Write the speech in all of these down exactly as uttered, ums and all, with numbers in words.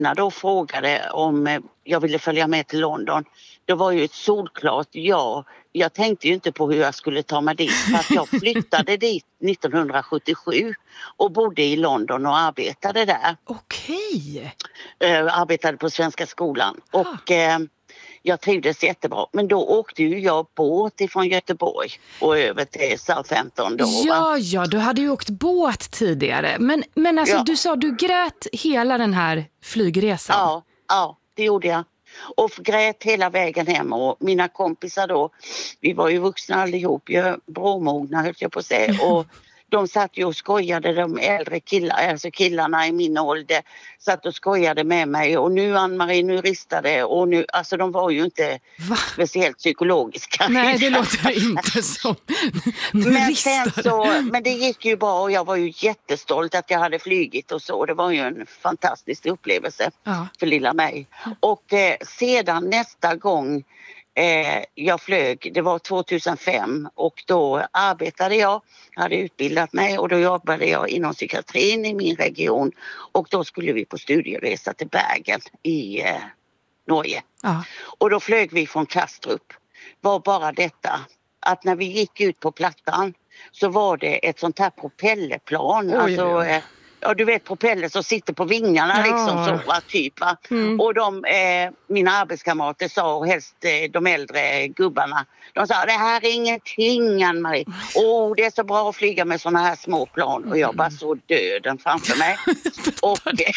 öppnade och frågade om eh, jag ville följa med till London. Det var ju ett solklart ja. Jag tänkte ju inte på hur jag skulle ta mig dit. För att jag flyttade dit nittonhundrasjuttiosju och bodde i London och arbetade där. Okej. Eh, arbetade på Svenska skolan. Ah. Och eh, jag trivdes jättebra. Men då åkte ju jag båt ifrån Göteborg och över till Southampton då. Va? Ja, ja, du hade ju åkt båt tidigare. Men, men alltså Ja. du sa du grät hela den här flygresan. Ja, ja, det gjorde jag. Och grät hela vägen hem och mina kompisar då, vi var ju vuxna allihop, ju bråmogna höll jag på att säga. Och de satt ju och skojade, de äldre killar, alltså killarna i min ålder satt och skojade med mig och nu Ann-Marie, nu ristade och nu, alltså de var ju inte Va? speciellt psykologiska. Nej, det låter inte som. Men sen så, men det gick ju bra och jag var ju jättestolt att jag hade flygit och så. Det var ju en fantastisk upplevelse Ja. för lilla mig. Och eh, sedan nästa gång eh, jag flög, det var tjugohundrafem och då arbetade jag, hade utbildat mig och då jobbade jag inom psykiatrin i min region och då skulle vi på studieresa till Bergen i eh, Norge. Ja. Och då flög vi från Kastrup. Var bara detta att när vi gick ut på plattan så var det ett sånt här propellerplan. Oj, alltså, oj, oj. Eh, ja du vet propeller som sitter på vingarna Ja. liksom så va, typ va. Mm. Och de, eh, mina arbetskamrater sa och helst eh, de äldre gubbarna, de sa det här är ingenting Ann-Marie. Åh det är så bra att flyga med såna här små plan och jag bara så döden framför mig. och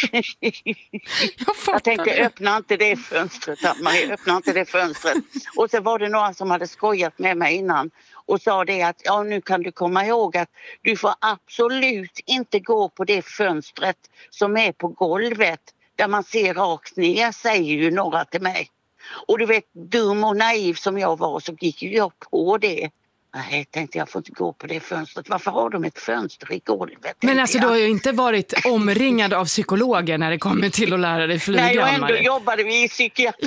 Jag, jag tänkte det. öppna inte det fönstret Ann-Marie, öppna inte det fönstret. Och så var det några som hade skojat med mig innan och sa det att ja nu kan du komma ihåg att du får absolut inte gå på det fönstret som är på golvet där man ser rakt ner, säger ju några till mig. Och du vet, dum och naiv som jag var så gick ju jag på det. Nej, tänkte jag får inte gå på det fönstret. Varför har de ett fönster i golvet? Men alltså jag. du har ju inte varit omringad av psykologer när det kommer till att lära dig flyga. Nej, och ändå Ann-Marie. jobbade vi i psykiatri.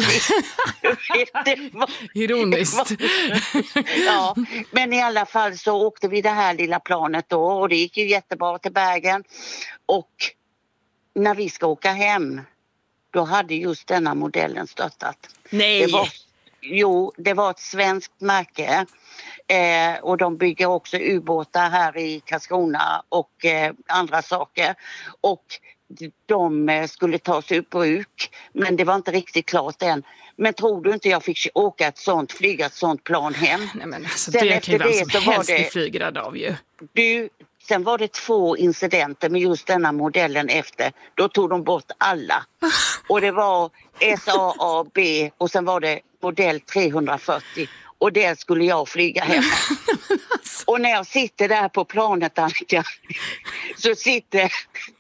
det var, Ironiskt. det var, ja, men i alla fall så åkte vi det här lilla planet då och det gick ju jättebra till Bergen. Och när vi ska åka hem, då hade just denna modellen störtat. Nej. Det var, jo, det var ett svenskt märke. Eh, och de bygger också ubåtar här i Karlskrona och eh, andra saker. Och de eh, skulle tas ur bruk, men det var inte riktigt klart än. Men tror du inte jag fick åka ett sånt, flyga ett sånt plan hem? Nej, men alltså, Sen det kan ju efter vem det som så var helst bli det- flygrädd av ju. Du, sen var det två incidenter med just denna modellen efter. Då tog de bort alla. Och det var S A A B och sen var det modell trehundrafyrtio. Och där skulle jag flyga hem. Och när jag sitter där på planet, Annika, så sitter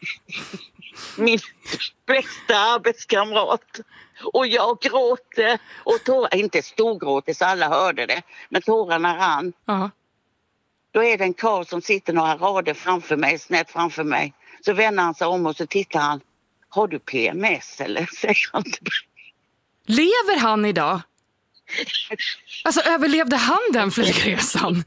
min bästa arbetskamrat. Och jag gråter. Och tårar, inte storgråter så alla hörde det. Men tårarna rann. Ja. Då är det en karl som sitter några rader framför mig, snett framför mig. Så vänder han sig om och så tittar han. Har du P M S eller? Säger han till mig. Lever han idag? Alltså överlevde han den flygresan?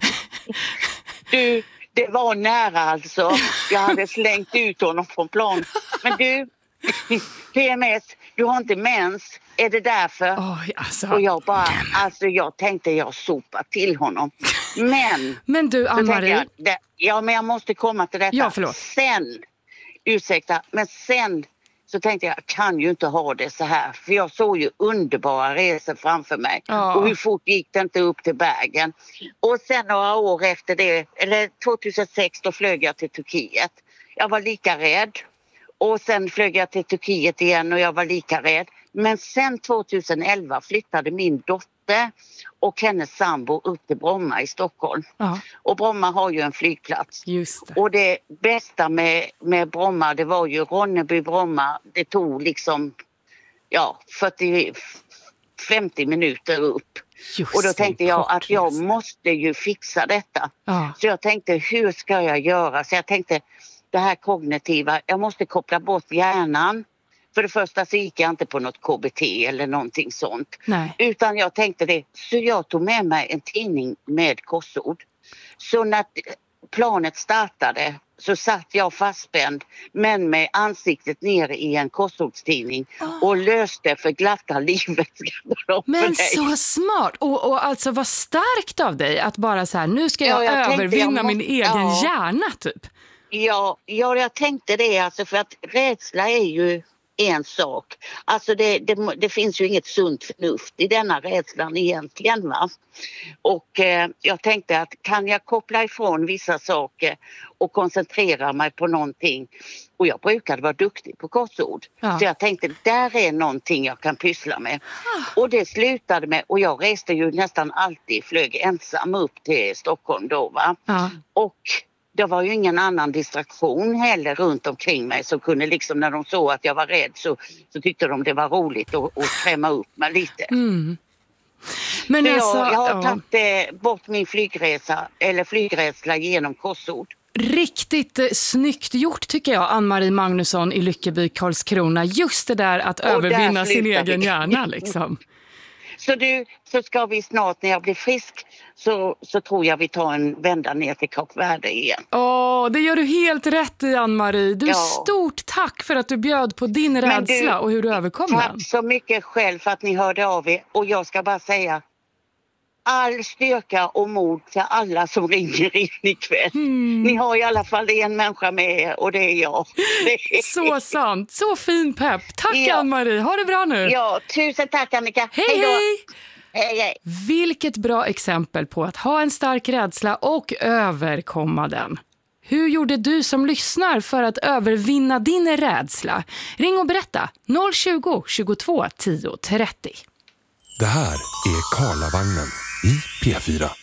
Du, det var nära alltså. Jag hade slängt ut honom från plan. Men du, P M S, du har inte mens. Är det därför? Oj, alltså. Och jag bara, alltså jag tänkte jag sopa till honom. Men, Men du, så tänkte Ann-Marie. jag, det, ja men jag måste komma till detta. Ja, förlåt. Sen, ursäkta, men sen så tänkte jag, jag kan ju inte ha det så här. För jag såg ju underbara resor framför mig. Ja. Och hur fort gick det inte upp till Bergen. Och sen några år efter det, eller tjugohundrasex, då flög jag till Turkiet. Jag var lika rädd. Och sen flög jag till Turkiet igen och jag var lika rädd. Men sen tjugoelva flyttade min dotter och hennes sambo upp till Bromma i Stockholm. Ja, Och Bromma har ju en flygplats. just det. Och det bästa med, med Bromma, det var ju Ronneby Bromma. Det tog liksom ja, fyrtio femtio minuter upp. Just Och då det, tänkte jag kort att jag resa. måste ju fixa detta. Ja. Så jag tänkte, hur ska jag göra? Så jag tänkte, det här kognitiva, jag måste koppla bort hjärnan. För det första så gick jag inte på något K B T eller någonting sånt. Nej. Utan jag tänkte det. Så jag tog med mig en tidning med korsord. Så när planet startade så satt jag fastspänd men med ansiktet ner i en korsordstidning oh. och löste för glatta livet. Men så smart! Och, och alltså vad starkt av dig att bara så här, nu ska jag, ja, jag övervinna jag må- min egen ja. hjärna typ. Ja, ja, jag tänkte det alltså för att rädsla är ju en sak. Alltså det, det, det finns ju inget sunt förnuft i denna rädslan egentligen, va? Och eh, jag tänkte att kan jag koppla ifrån vissa saker och koncentrera mig på någonting. Och jag brukade vara duktig på korsord. Ja. Så jag tänkte, där är någonting jag kan pyssla med. Ah. Och det slutade med, och jag reste ju nästan alltid, flög ensam upp till Stockholm då, va? Ja. Och det var ju ingen annan distraktion heller runt omkring mig som kunde liksom, när de såg att jag var rädd så, så tyckte de det var roligt att, att skrämma upp mig lite. Mm. Men så alltså, jag, jag har ja. tagit eh, bort min flygresa eller flygrädsla genom korsord. Riktigt eh, snyggt gjort tycker jag, Ann-Marie Magnusson i Lyckeby, Karlskrona. Just det där att och övervinna där sin egen vi. hjärna liksom. Så du, så ska vi snart när jag blir frisk så, så tror jag vi tar en vända ner till Kap Verde igen. Åh, det gör du helt rätt i, Ann-Marie. Du, ja. Stort tack för att du bjöd på din rädsla du, och hur du överkom tack den. Tack så mycket själv för att ni hörde av er. Och jag ska bara säga all styrka och mod till alla som ringer in ikväll. Mm. Ni har i alla fall en människa med er och det är jag. Så sant, så fin pepp. Tack ja. Ann-Marie, ha det bra nu. Ja, tusen tack Annika. Hej hej! hej. Hej, hej. Vilket bra exempel på att ha en stark rädsla och överkomma den. Hur gjorde du som lyssnar för att övervinna din rädsla? Ring och berätta noll tjugo, tjugotvå, tio, trettio. Det här är Karlavagnen i P fyra.